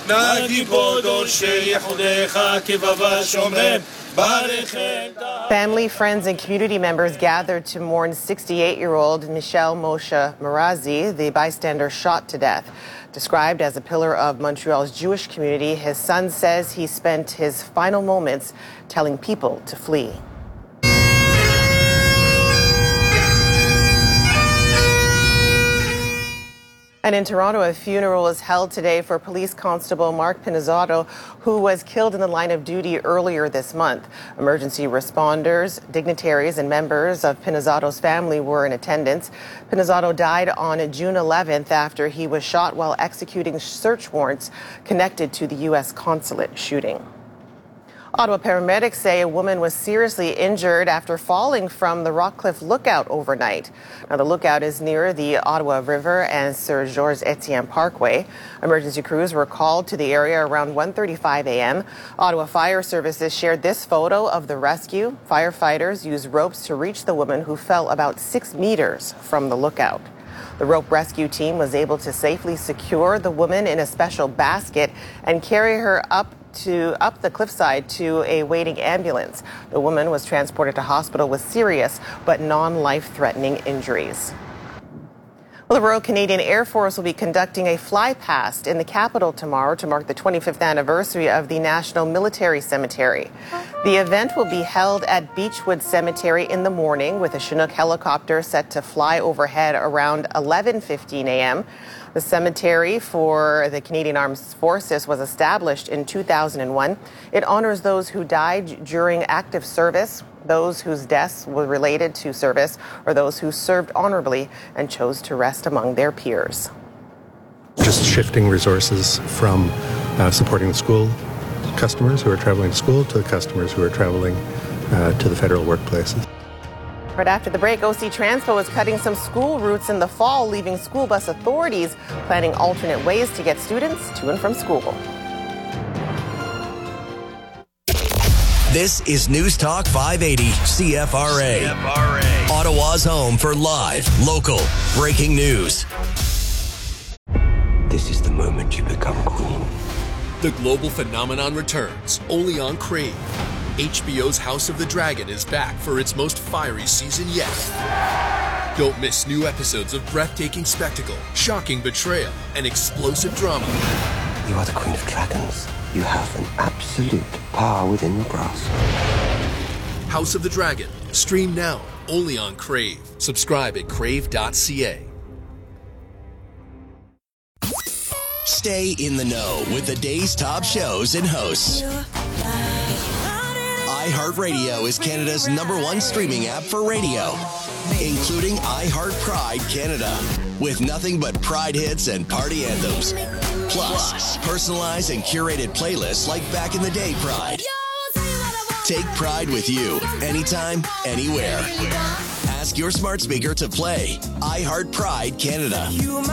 Family, friends, and community members gathered to mourn sixty-eight-year-old Michel Moshe Marazi, the bystander shot to death. Described as a pillar of Montreal's Jewish community, his son says he spent his final moments telling people to flee. And in Toronto, a funeral is held today for Police Constable Mark Pinizzato, who was killed in the line of duty earlier this month. Emergency responders, dignitaries, and members of Pinizzato's family were in attendance. Pinizzato died on June eleventh after he was shot while executing search warrants connected to the U S consulate shooting. Ottawa paramedics say a woman was seriously injured after falling from the Rockcliffe Lookout overnight. Now, the lookout is near the Ottawa River and Sir Georges Etienne Parkway. Emergency crews were called to the area around one thirty-five a.m. Ottawa Fire Services shared this photo of the rescue. Firefighters used ropes to reach the woman who fell about six meters from the lookout. The rope rescue team was able to safely secure the woman in a special basket and carry her up to up the cliffside to a waiting ambulance. The woman was transported to hospital with serious but non-life-threatening injuries. Well, the Royal Canadian Air Force will be conducting a fly past in the capital tomorrow to mark the twenty-fifth anniversary of the National Military Cemetery. The event will be held at Beechwood Cemetery in the morning with a Chinook helicopter set to fly overhead around eleven fifteen a.m. The cemetery for the Canadian Armed Forces was established in two thousand one. It honors those who died during active service, those whose deaths were related to service, or those who served honorably and chose to rest among their peers. Just shifting resources from uh, supporting the school customers who are traveling to school to the customers who are traveling uh, to the federal workplaces. Right after the break, O C Transpo is cutting some school routes in the fall, leaving school bus authorities planning alternate ways to get students to and from school. This is News Talk five eighty C F R A. C F R A. Ottawa's home for live, local, breaking news. This is the moment you become queen. The global phenomenon returns, only on Crave. H B O's House of the Dragon is back for its most fiery season yet. Don't miss new episodes of breathtaking spectacle, shocking betrayal, and explosive drama. You are the Queen of Dragons. You have an absolute power within your grasp. House of the Dragon. Stream now, only on Crave. Subscribe at crave dot c a. Stay in the know with the day's top shows and hosts. iHeartRadio is Canada's number one streaming app for radio, including iHeart Pride Canada, with nothing but Pride hits and party anthems. Plus, personalized and curated playlists like Back in the Day Pride. Take Pride with you, anytime, anywhere. Ask your smart speaker to play iHeart Pride Canada.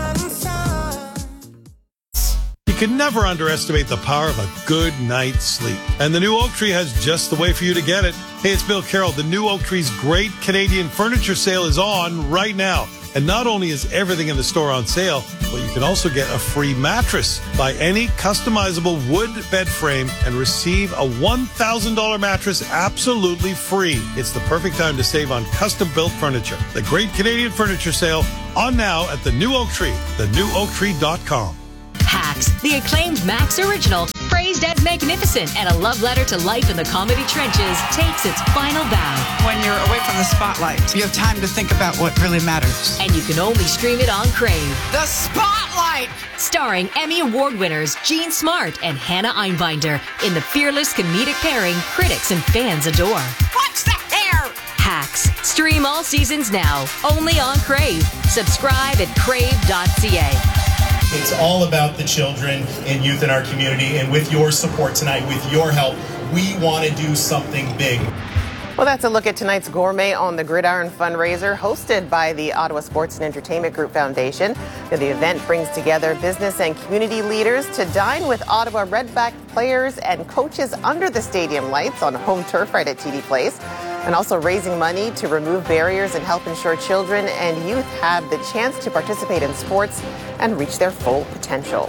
You can never underestimate the power of a good night's sleep. And the new Oak Tree has just the way for you to get it. Hey, it's Bill Carroll. The new Oak Tree's great Canadian furniture sale is on right now. And not only is everything in the store on sale, but you can also get a free mattress. Buy any customizable wood bed frame and receive a one thousand dollars mattress absolutely free. It's the perfect time to save on custom-built furniture. The Great Canadian Furniture Sale on now at the New Oak Tree, the new oak tree dot com. Hacks, the acclaimed Max original, praised as magnificent and a love letter to life in the comedy trenches, takes its final bow. When you're away from the spotlight, you have time to think about what really matters. And you can only stream it on Crave. The Spotlight! Starring Emmy Award winners Jean Smart and Hannah Einbinder in the fearless comedic pairing critics and fans adore. What's the hair? Hacks. Stream all seasons now, only on Crave. Subscribe at crave dot c a. It's all about the children and youth in our community, and with your support tonight, with your help, we want to do something big. Well, that's a look at tonight's Gourmet on the Gridiron fundraiser hosted by the Ottawa Sports and Entertainment Group Foundation. The event brings together business and community leaders to dine with Ottawa Redback players and coaches under the stadium lights on home turf right at T D Place, and also raising money to remove barriers and help ensure children and youth have the chance to participate in sports and reach their full potential.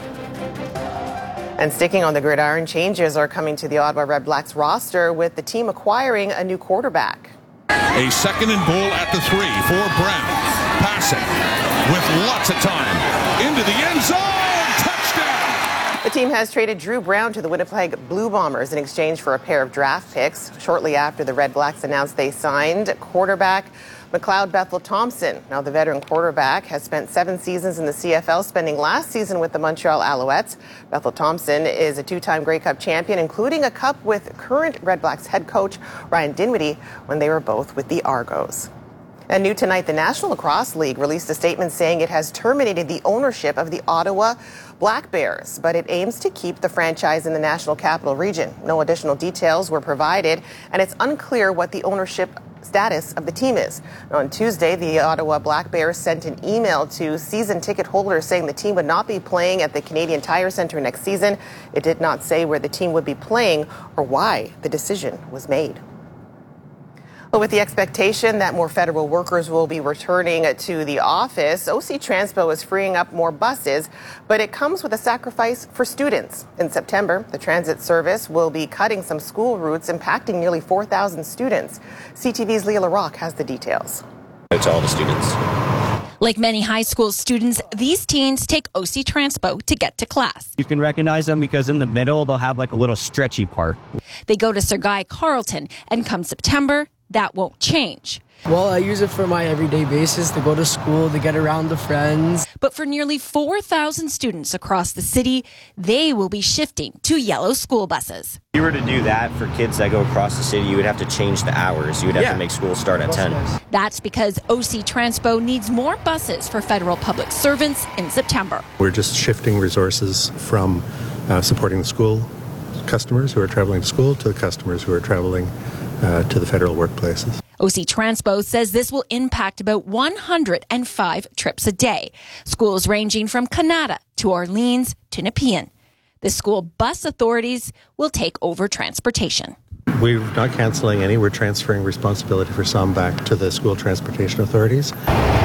And sticking on the gridiron, changes are coming to the Ottawa Redblacks roster with the team acquiring a new quarterback. A second and goal at the three for Brown. Passing with lots of time into the end zone. Touchdown! The team has traded Drew Brown to the Winnipeg Blue Bombers in exchange for a pair of draft picks. Shortly after the Redblacks announced they signed quarterback McLeod Bethel Thompson. Now, the veteran quarterback has spent seven seasons in the C F L, spending last season with the Montreal Alouettes. Bethel Thompson is a two-time Grey Cup champion, including a cup with current Redblacks head coach Ryan Dinwiddie when they were both with the Argos. And new tonight, the National Lacrosse League released a statement saying it has terminated the ownership of the Ottawa Black Bears, but it aims to keep the franchise in the National Capital Region. No additional details were provided, and it's unclear what the ownership status of the team is. On Tuesday, the Ottawa Black Bears sent an email to season ticket holders saying the team would not be playing at the Canadian Tire Centre next season. It did not say where the team would be playing or why the decision was made. Well, with the expectation that more federal workers will be returning to the office, O C Transpo is freeing up more buses, but it comes with a sacrifice for students. In September, the transit service will be cutting some school routes, impacting nearly four thousand students. C T V's Leah LaRocque has the details. To all the students. Like many high school students, these teens take O C Transpo to get to class. You can recognize them because in the middle, they'll have like a little stretchy part. They go to Sir Guy Carleton, and come September, that won't change. Well, I use it for my everyday basis to go to school, to get around the friends. But for nearly four thousand students across the city, they will be shifting to yellow school buses. If you were to do that for kids that go across the city, you would have to change the hours. You would have yeah. to make school start at ten. That's because O C Transpo needs more buses for federal public servants in September. We're just shifting resources from uh, supporting the school customers who are traveling to school to the customers who are traveling uh, to the federal workplaces. O C Transpo says this will impact about one hundred five trips a day. Schools ranging from Canada to Orleans to Nepean. The school bus authorities will take over transportation. We're not canceling any. We're transferring responsibility for some back to the school transportation authorities.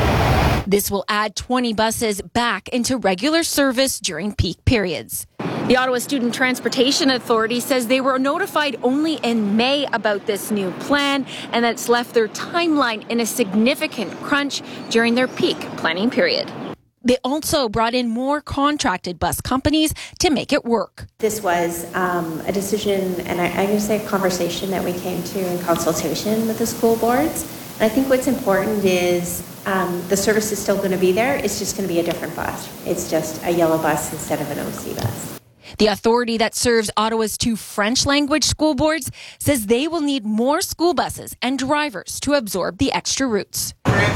This will add twenty buses back into regular service during peak periods. The Ottawa Student Transportation Authority says they were notified only in May about this new plan, and that's left their timeline in a significant crunch during their peak planning period. They also brought in more contracted bus companies to make it work. This was um, a decision, and I, I'm going to say a conversation that we came to in consultation with the school boards. And I think what's important is um, the service is still going to be there. It's just going to be a different bus. It's just a yellow bus instead of an O C bus. The authority that serves Ottawa's two French language school boards says they will need more school buses and drivers to absorb the extra routes.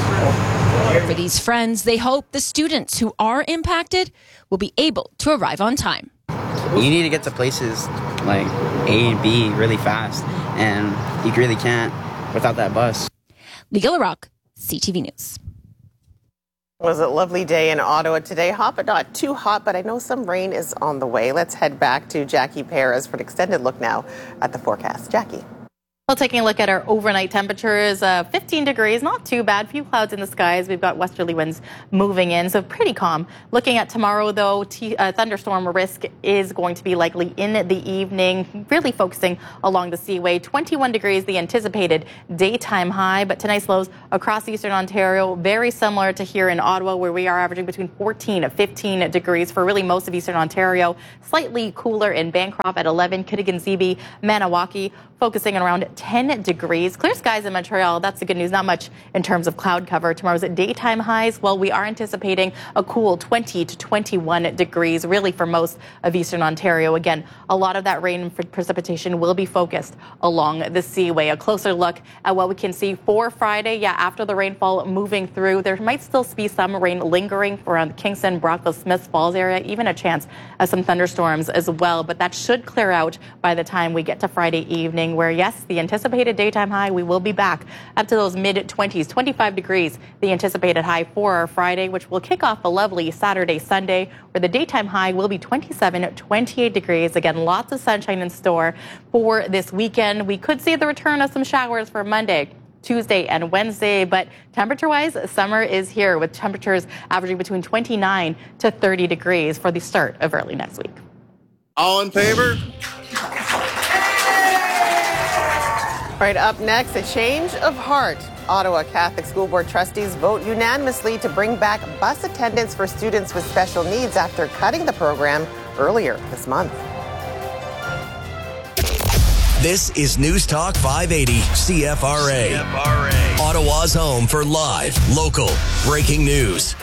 For these friends, they hope the students who are impacted will be able to arrive on time. You need to get to places like A and B really fast, and you really can't without that bus. Legal Rock, C T V News. It was a lovely day in Ottawa today. Hot, but not too hot, but I know some rain is on the way. Let's head back to Jackie Perez for an extended look now at the forecast. Jackie. Well, taking a look at our overnight temperatures, uh, fifteen degrees, not too bad. Few clouds in the skies. We've got westerly winds moving in, so pretty calm. Looking at tomorrow, though, t- uh, thunderstorm risk is going to be likely in the evening, really focusing along the seaway. twenty-one degrees, the anticipated daytime high, but tonight's lows across eastern Ontario, very similar to here in Ottawa, where we are averaging between fourteen and fifteen degrees for really most of eastern Ontario. Slightly cooler in Bancroft at eleven, Kittagan-Zibi, Maniwaki, focusing around ten degrees. Clear skies in Montreal. That's the good news. Not much in terms of cloud cover. Tomorrow's daytime highs, well, we are anticipating a cool twenty to twenty-one degrees, really for most of eastern Ontario. Again, a lot of that rain and precipitation will be focused along the seaway. A closer look at what we can see for Friday. Yeah, after the rainfall moving through, there might still be some rain lingering around Kingston, Brockville, Smiths Falls area, even a chance of some thunderstorms as well. But that should clear out by the time we get to Friday evening, where, yes, the anticipated daytime high, we will be back up to those mid-twenties, twenty-five degrees, the anticipated high for our Friday, which will kick off a lovely Saturday, Sunday, where the daytime high will be twenty-seven, twenty-eight degrees. Again, lots of sunshine in store for this weekend. We could see the return of some showers for Monday, Tuesday, and Wednesday, but temperature-wise, summer is here with temperatures averaging between twenty-nine to thirty degrees for the start of early next week. All in favor? All right, up next, a change of heart. Ottawa Catholic School Board trustees vote unanimously to bring back bus attendance for students with special needs after cutting the program earlier this month. This is News Talk five eighty C F R A. C F R A. Ottawa's home for live, local, breaking news.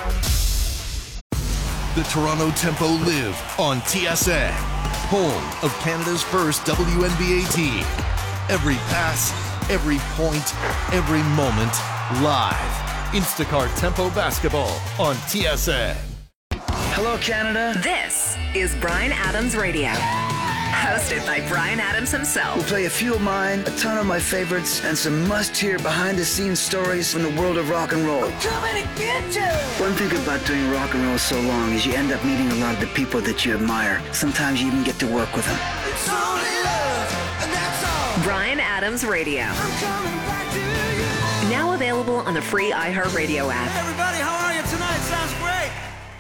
The Toronto Tempo live on T S A, home of Canada's first W N B A team. Every pass, every point, every moment, live. Instacart Tempo Basketball on T S A. Hello, Canada. This is Bryan Adams Radio, hosted by Bryan Adams himself. We'll play a few of mine, a ton of my favorites, and some must-hear behind-the-scenes stories from the world of rock and roll. I'm coming to get you. One thing about doing rock and roll so long is you end up meeting a lot of the people that you admire. Sometimes you even get to work with them. It's only love, and that's all. Bryan Adams Radio. I'm coming back to you. Now available on the free iHeartRadio app. Hey everybody, how are you tonight? Sounds great.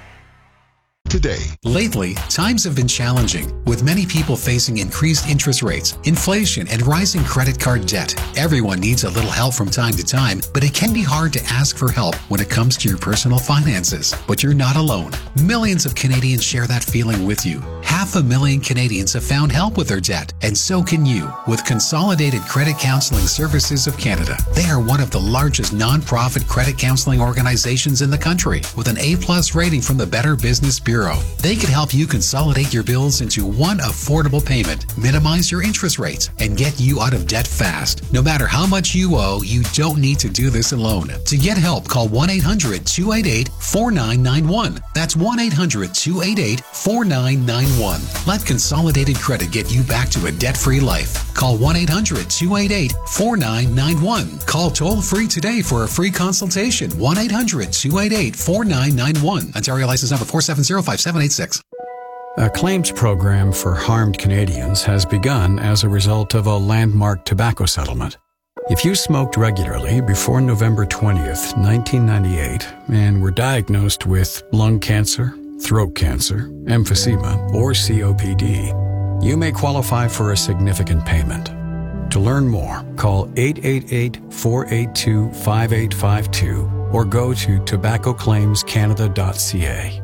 Today. Lately, times have been challenging, with many people facing increased interest rates, inflation, and rising credit card debt. Everyone needs a little help from time to time, but it can be hard to ask for help when it comes to your personal finances. But you're not alone. Millions of Canadians share that feeling with you. Half a million Canadians have found help with their debt, and so can you with Consolidated Credit Counseling Services of Canada. They are one of the largest non-profit credit counseling organizations in the country, with an A-plus rating from the Better Business Bureau. They can help you consolidate your bills into one affordable payment, minimize your interest rates, and get you out of debt fast. No matter how much you owe, you don't need to do this alone. To get help, call one eight hundred two eight eight four nine nine one. That's one eight hundred two eight eight four nine nine one. Let Consolidated Credit get you back to a debt-free life. Call one eight hundred two eight eight four nine nine one. Call toll-free today for a free consultation. one eight hundred two eight eight four nine nine one. Ontario license number four seven zero five seven eight six. A claims program for harmed Canadians has begun as a result of a landmark tobacco settlement. If you smoked regularly before November twentieth, nineteen ninety-eight, and were diagnosed with lung cancer, throat cancer, emphysema, or C O P D, you may qualify for a significant payment. To learn more, call eight eight eight four eight two five eight five two or go to tobacco claims canada dot c a.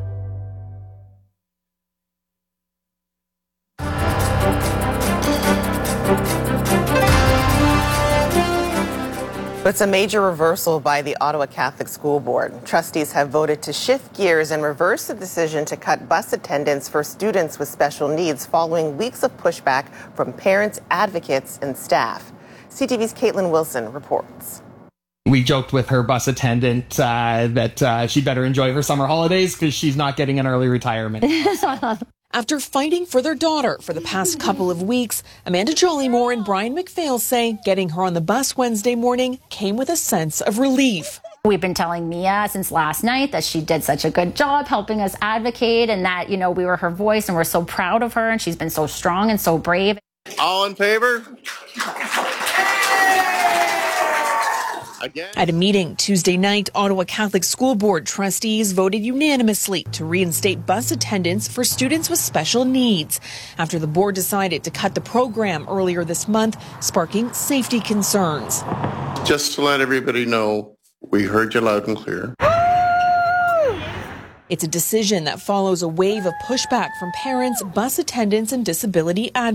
It's a major reversal by the Ottawa Catholic School Board. Trustees have voted to shift gears and reverse the decision to cut bus attendance for students with special needs following weeks of pushback from parents, advocates, and staff. C T V's Caitlin Wilson reports. We joked with her bus attendant uh, that uh, she'd better enjoy her summer holidays because she's not getting an early retirement. After fighting for their daughter for the past couple of weeks, Amanda Jollymore and Brian McPhail say getting her on the bus Wednesday morning came with a sense of relief. We've been telling Mia since last night that she did such a good job helping us advocate and that, you know, we were her voice and we're so proud of her and she's been so strong and so brave. All in favor? Again. At a meeting Tuesday night, Ottawa Catholic School Board trustees voted unanimously to reinstate bus attendance for students with special needs after the board decided to cut the program earlier this month, sparking safety concerns. Just to let everybody know, we heard you loud and clear. It's a decision that follows a wave of pushback from parents, bus attendants, and disability advocates.